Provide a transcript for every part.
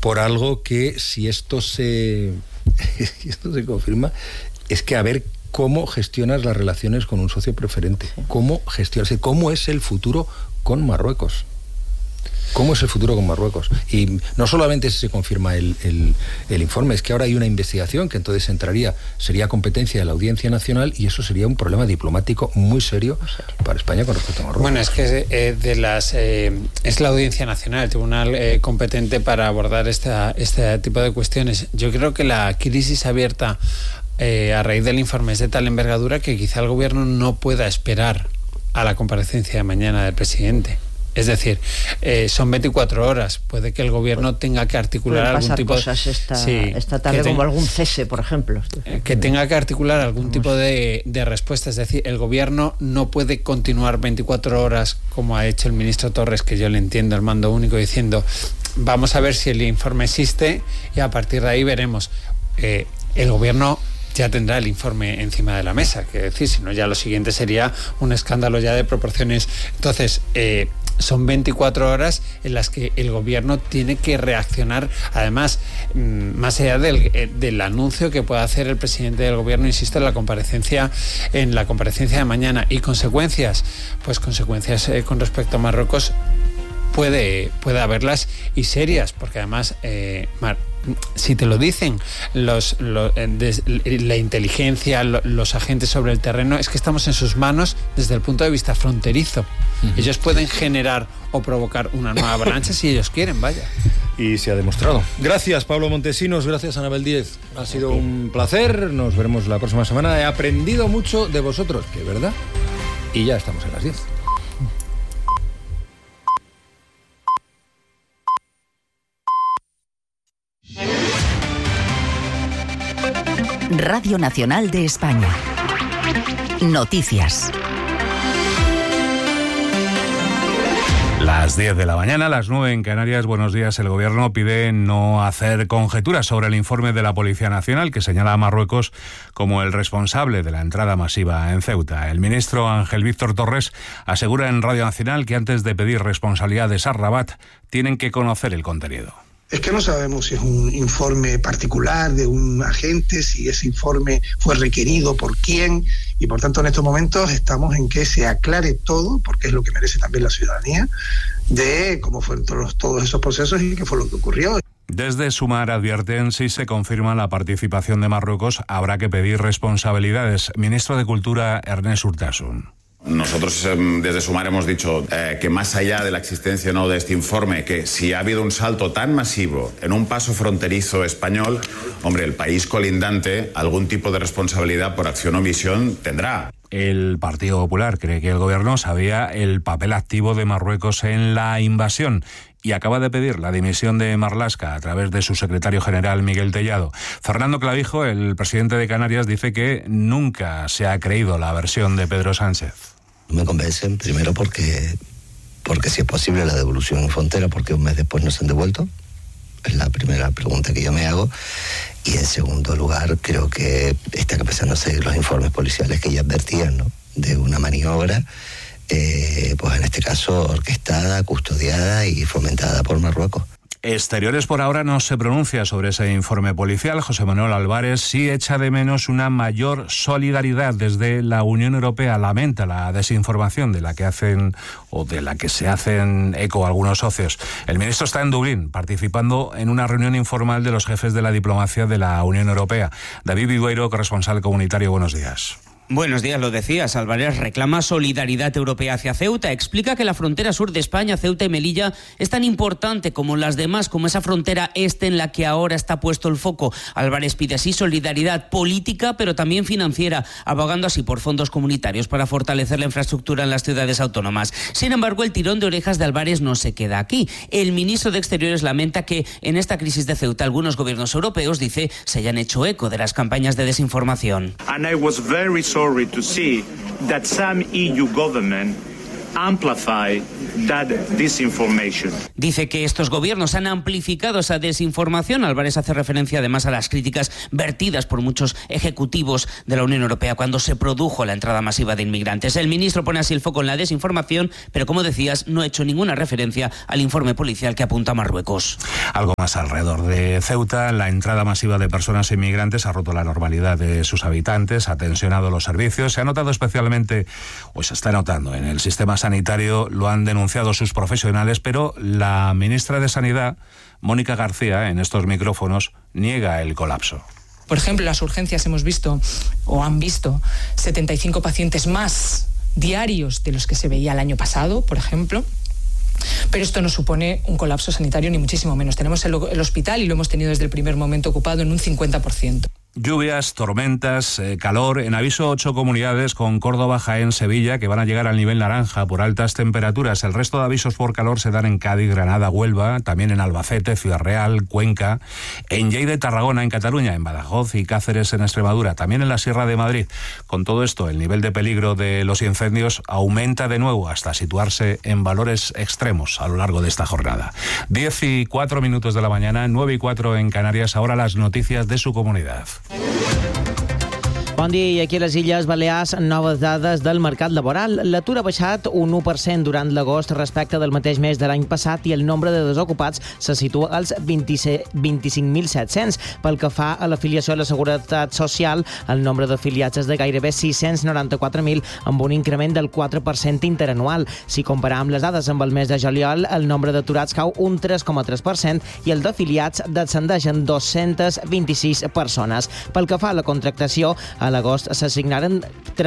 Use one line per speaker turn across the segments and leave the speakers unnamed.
por algo que si esto se confirma, es que a ver cómo gestionas las relaciones con un socio preferente, cómo es el futuro con Marruecos. ¿Cómo es el futuro con Marruecos? Y no solamente si se confirma el informe, es que ahora hay una investigación que entonces sería competencia de la Audiencia Nacional, y eso sería un problema diplomático muy serio para España con respecto a Marruecos.
Bueno, es que es la Audiencia Nacional, el tribunal competente para abordar este tipo de cuestiones. Yo creo que la crisis abierta a raíz del informe es de tal envergadura que quizá el gobierno no pueda esperar a la comparecencia de mañana del presidente. Es decir, son 24 horas. Puede que el gobierno tenga que articular algún tipo de
cosas esta tarde, como algún cese, por ejemplo.
Que tenga que articular algún tipo de respuesta. Es decir, el gobierno no puede continuar 24 horas como ha hecho el ministro Torres, que yo le entiendo, el mando único, diciendo vamos a ver si el informe existe y a partir de ahí veremos. El gobierno ya tendrá el informe encima de la mesa, que decir, si no ya lo siguiente sería un escándalo ya de proporciones. Entonces, son 24 horas en las que el gobierno tiene que reaccionar, además, más allá del anuncio que pueda hacer el presidente del gobierno, insisto, en la comparecencia de mañana. Y consecuencias, pues consecuencias con respecto a Marruecos puede haberlas, y serias, porque además si te lo dicen la inteligencia, los agentes sobre el terreno, es que estamos en sus manos desde el punto de vista fronterizo. Ellos pueden generar o provocar una nueva avalancha si ellos quieren, vaya.
Y se ha demostrado. Gracias, Pablo Montesinos, gracias, Anabel Díez. Ha sido un placer, nos veremos la próxima semana. He aprendido mucho de vosotros, que es verdad. Y ya estamos en las 10.
Radio Nacional de España. Noticias.
Las 10 de la mañana, las 9 en Canarias. Buenos días. El gobierno pide no hacer conjeturas sobre el informe de la Policía Nacional que señala a Marruecos como el responsable de la entrada masiva en Ceuta. El ministro Ángel Víctor Torres asegura en Radio Nacional que antes de pedir responsabilidades a Rabat tienen que conocer el contenido.
Es que no sabemos si es un informe particular de un agente, si ese informe fue requerido por quién, y por tanto en estos momentos estamos en que se aclare todo, porque es lo que merece también la ciudadanía, de cómo fueron todos esos procesos y qué fue lo que ocurrió.
Desde Sumar advierten, si se confirma la participación de Marruecos, habrá que pedir responsabilidades. Ministro de Cultura, Ernest Urtasun.
Nosotros desde Sumar hemos dicho que más allá de la existencia o no de este informe, que si ha habido un salto tan masivo en un paso fronterizo español, hombre, el país colindante algún tipo de responsabilidad por acción o omisión tendrá.
El Partido Popular cree que el gobierno sabía el papel activo de Marruecos en la invasión y acaba de pedir la dimisión de Marlaska a través de su secretario general Miguel Tellado. Fernando Clavijo, el presidente de Canarias, dice que nunca se ha creído la versión de Pedro Sánchez.
Me convencen, primero porque si es posible la devolución en frontera, porque un mes después no se han devuelto. Es la primera pregunta que yo me hago. Y en segundo lugar, creo que está empezando a seguir los informes policiales que ya advertían, ¿no?, de una maniobra, pues en este caso orquestada, custodiada y fomentada por Marruecos.
Exteriores por ahora no se pronuncia sobre ese informe policial. José Manuel Álvarez sí echa de menos una mayor solidaridad desde la Unión Europea. Lamenta la desinformación de la que se hacen eco algunos socios. El ministro está en Dublín participando en una reunión informal de los jefes de la diplomacia de la Unión Europea. David Vidueiro, corresponsal comunitario, buenos días.
Buenos días, lo decías. Álvarez reclama solidaridad europea hacia Ceuta. Explica que la frontera sur de España, Ceuta y Melilla, es tan importante como las demás, como esa frontera este en la que ahora está puesto el foco. Álvarez pide así solidaridad política, pero también financiera, abogando así por fondos comunitarios para fortalecer la infraestructura en las ciudades autónomas. Sin embargo, el tirón de orejas de Álvarez no se queda aquí. El ministro de Exteriores lamenta que en esta crisis de Ceuta algunos gobiernos europeos, dice, se hayan hecho eco de las campañas de desinformación.
And I was very sorry to see that some EU government
amplify that disinformation.
Dice que estos gobiernos han amplificado esa desinformación. Álvarez hace referencia además a las críticas vertidas por muchos ejecutivos de la Unión Europea cuando se produjo la entrada masiva de inmigrantes. El ministro pone así el foco en la desinformación, pero como decías, no ha hecho ninguna referencia al informe policial que apunta a Marruecos.
Algo más alrededor de Ceuta, la entrada masiva de personas inmigrantes ha roto la normalidad de sus habitantes, ha tensionado los servicios, se ha notado especialmente, o se está notando en el sistema sanitario, lo han denunciado sus profesionales, pero la ministra de Sanidad, Mónica García, en estos micrófonos, niega el colapso.
Por ejemplo, en las urgencias hemos visto, o han visto, 75 pacientes más diarios de los que se veía el año pasado, por ejemplo. Pero esto no supone un colapso sanitario, ni muchísimo menos. Tenemos el hospital, y lo hemos tenido desde el primer momento, ocupado en un 50%.
Lluvias, tormentas, calor. En aviso 8 comunidades, con Córdoba, Jaén, Sevilla, que van a llegar al nivel naranja por altas temperaturas. El resto de avisos por calor se dan en Cádiz, Granada, Huelva, también en Albacete, Ciudad Real, Cuenca, en Lleida, Tarragona, en Cataluña, en Badajoz y Cáceres, en Extremadura, también en la Sierra de Madrid. Con todo esto, el nivel de peligro de los incendios aumenta de nuevo hasta situarse en valores extremos a lo largo de esta jornada. 10:04 de la mañana, 9:04 en Canarias. Ahora las noticias de su comunidad.
Bon dia, i aquí a les Illes Balears, noves dades del mercat laboral. L'atur ha baixat un 1% durant l'agost respecte del mateix mes de l'any passat i el nombre de desocupats se situa als 25.700. Pel que fa a l'afiliació a la Seguretat Social, el nombre d'afiliats és de gairebé 694.000, amb un increment del 4% interanual. Si comparem les dades amb el mes de juliol, el nombre d'aturats cau un 3,3% i el d'afiliats descendeix en 226 persones. Pel que fa a la contractació, a l'agost s'assignaren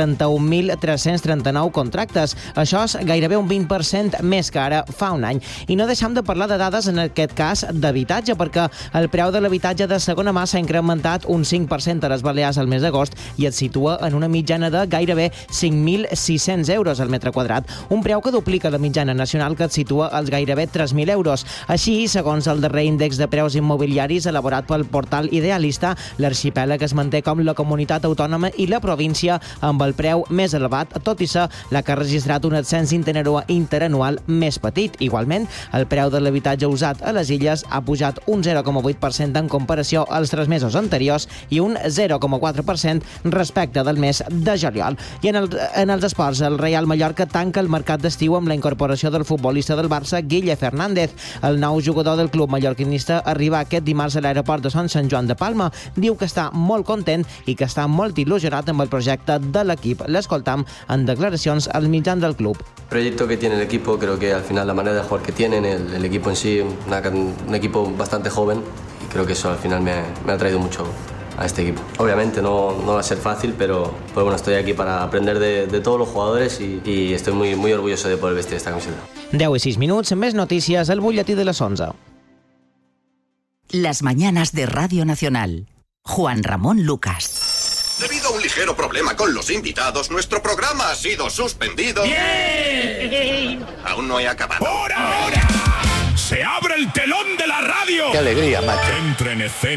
31.339 contractes. Això és gairebé un 20% més que ara fa un any. I no deixem de parlar de dades, en aquest cas, d'habitatge, perquè el preu de l'habitatge de segona mà s'ha incrementat un 5% a les Balears al mes d'agost i es situa en una mitjana de gairebé 5.600 euros al metre quadrat, un preu que duplica la mitjana nacional, que es situa als gairebé 3.000 euros. Així, segons el darrer índex de preus immobiliaris elaborat pel portal Idealista, l'arxipèlag es manté com la comunitat autònoma i la província amb el preu més elevat, tot i ser la que ha registrat un ascens interanual més petit. Igualment, el preu de l'habitatge usat a les illes ha pujat un 0,8% en comparació als 3 mesos anteriors i un 0,4% respecte del mes de juliol. I en els esports, el Real Mallorca tanca el mercat d'estiu amb la incorporació del futbolista del Barça, Guille Fernández. El nou jugador del club mallorquinista arriba aquest dimarts a l'aeroport de Sant Joan de Palma. Diu que està molt content i que està molt il·lusionat amb el projecte de l'equip. L'escoltam en declaracions al mitjan del club.
El proyecto que tiene el equipo, creo que al final la manera de jugar que tienen, el equipo en sí, un equipo bastante joven, y creo que eso al final me ha traído mucho a este equipo. Obviamente no va a ser fácil, pero bueno, estoy aquí para aprender de todos los jugadores y estoy muy orgulloso de poder vestir esta camiseta.
10:06, més notícies al butlletí de les 11.
Las mañanas de Radio Nacional. Juan Ramón Lucas.
Debido a un ligero problema con los invitados, nuestro programa ha sido suspendido.
¡Bien!
Aún no he acabado.
¡Por ahora! ¡Se abre el telón de la radio!
¡Qué alegría, macho!
Entra en escena